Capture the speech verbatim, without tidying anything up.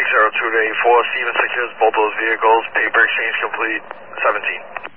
six zero two eight four, Steven secures both those vehicles, paper exchange complete, seventeen.